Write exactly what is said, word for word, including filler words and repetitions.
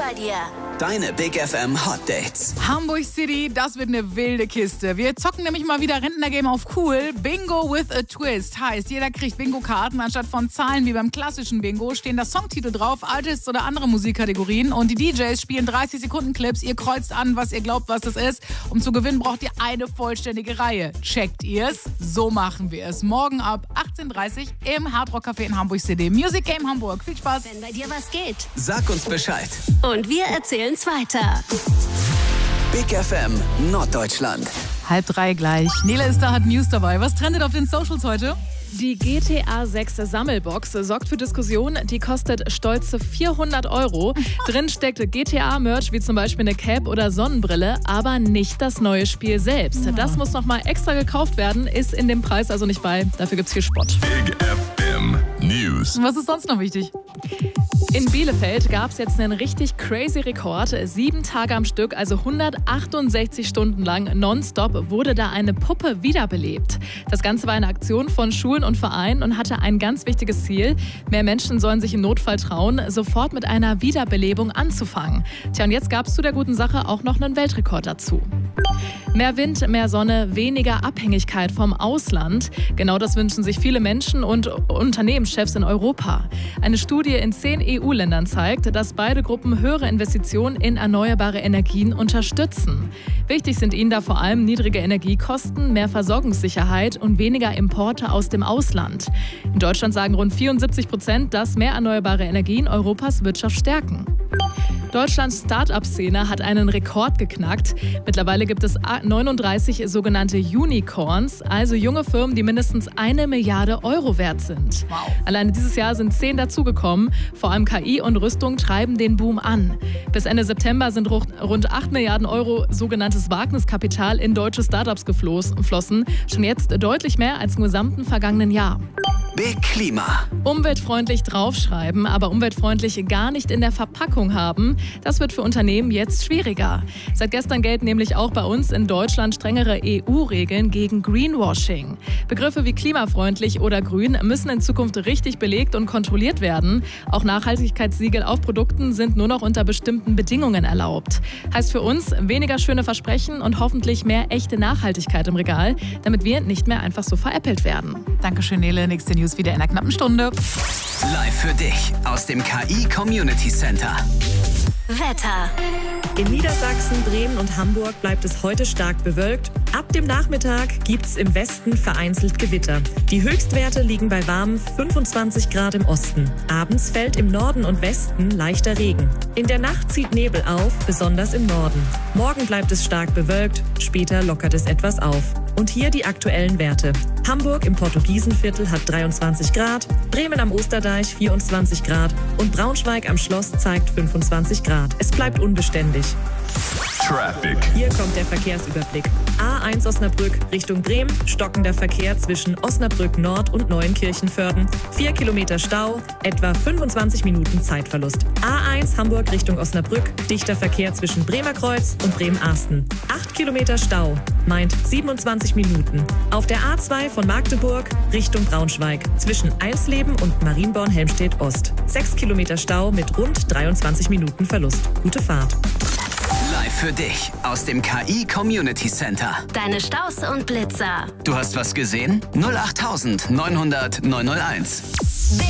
bei dir. Deine Big F M Hot Dates. Hamburg City, das wird eine wilde Kiste. Wir zocken nämlich mal wieder Rentnergame auf cool. Bingo with a Twist. Heißt, jeder kriegt Bingo-Karten. Anstatt von Zahlen wie beim klassischen Bingo stehen da Songtitel drauf, Artists oder andere Musikkategorien. Und die D Js spielen dreißig Sekunden Clips. Ihr kreuzt an, was ihr glaubt, was das ist. Um zu gewinnen, braucht ihr eine vollständige Reihe. Checkt ihr's? So machen wir es. Morgen ab achtzehn Uhr dreißig im Hard Rock Café in Hamburg City. Music Game Hamburg. Viel Spaß. Wenn bei dir was geht. Sag uns Bescheid. Und wir erzählen's weiter. Big F M Norddeutschland. Halb drei gleich. Nele ist da, hat News dabei. Was trendet auf den Socials heute? Die G T A sechs Sammelbox sorgt für Diskussionen. Die kostet stolze vierhundert Euro. Drin steckt G T A-Merch wie zum Beispiel eine Cap oder Sonnenbrille, aber nicht das neue Spiel selbst. Das muss nochmal extra gekauft werden, ist in dem Preis also nicht bei. Dafür gibt's viel Spott. Big F M News. Was ist sonst noch wichtig? In Bielefeld gab es jetzt einen richtig crazy Rekord. Sieben Tage am Stück, also hundertachtundsechzig Stunden lang nonstop, wurde da eine Puppe wiederbelebt. Das Ganze war eine Aktion von Schulen und Vereinen und hatte ein ganz wichtiges Ziel. Mehr Menschen sollen sich im Notfall trauen, sofort mit einer Wiederbelebung anzufangen. Tja, und jetzt gab es zu der guten Sache auch noch einen Weltrekord dazu. Mehr Wind, mehr Sonne, weniger Abhängigkeit vom Ausland. Genau das wünschen sich viele Menschen und Unternehmenschefs in Europa. Eine Studie in zehn E U-Ländern zeigt, dass beide Gruppen höhere Investitionen in erneuerbare Energien unterstützen. Wichtig sind ihnen da vor allem niedrige Energiekosten, mehr Versorgungssicherheit und weniger Importe aus dem Ausland. In Deutschland sagen rund vierundsiebzig Prozent, dass mehr erneuerbare Energien Europas Wirtschaft stärken. Deutschlands Start-up-Szene hat einen Rekord geknackt. Mittlerweile gibt es neununddreißig sogenannte Unicorns, also junge Firmen, die mindestens eine Milliarde Euro wert sind. Wow. Alleine dieses Jahr sind zehn dazugekommen. Vor allem K I und Rüstung treiben den Boom an. Bis Ende September sind rund acht Milliarden Euro sogenanntes Wagniskapital in deutsche Startups geflossen. Schon jetzt deutlich mehr als im gesamten vergangenen Jahr. Big Klima. Umweltfreundlich draufschreiben, aber umweltfreundlich gar nicht in der Verpackung haben, das wird für Unternehmen jetzt schwieriger. Seit gestern gelten nämlich auch bei uns in Deutschland strengere E U-Regeln gegen Greenwashing. Begriffe wie klimafreundlich oder grün müssen in Zukunft richtig belegt und kontrolliert werden. Auch Nachhaltigkeitssiegel auf Produkten sind nur noch unter bestimmten Bedingungen erlaubt. Heißt für uns weniger schöne Versprechen und hoffentlich mehr echte Nachhaltigkeit im Regal, damit wir nicht mehr einfach so veräppelt werden. Dankeschön, Nele. Nächste News wieder in einer knappen Stunde. Live für dich aus dem K I Community Center. Wetter. In Niedersachsen, Bremen und Hamburg bleibt es heute stark bewölkt. Ab dem Nachmittag gibt es im Westen vereinzelt Gewitter. Die Höchstwerte liegen bei warmen fünfundzwanzig Grad im Osten. Abends fällt im Norden und Westen leichter Regen. In der Nacht zieht Nebel auf, besonders im Norden. Morgen bleibt es stark bewölkt, später lockert es etwas auf. Und hier die aktuellen Werte. Hamburg im Portugiesenviertel hat dreiundzwanzig Grad, Bremen am Osterdeich vierundzwanzig Grad und Braunschweig am Schloss zeigt fünfundzwanzig Grad. Es bleibt unbeständig. Traffic. Hier kommt der Verkehrsüberblick. A eins Osnabrück Richtung Bremen, stockender Verkehr zwischen Osnabrück Nord und Neuenkirchenvörden. vier Kilometer Stau, etwa fünfundzwanzig Minuten Zeitverlust. A eins Hamburg Richtung Osnabrück, dichter Verkehr zwischen Bremerkreuz und Bremen-Arsten. acht Kilometer Stau, meint siebenundzwanzig Minuten. Auf der A zwei von Magdeburg Richtung Braunschweig, zwischen Eisleben und Marienborn-Helmstedt-Ost. sechs Kilometer Stau mit rund dreiundzwanzig Minuten Verlust. Gute Fahrt. Live für dich aus dem K I Community Center. Deine Staus und Blitzer. Du hast was gesehen? null acht neunhundert neunhunderteins.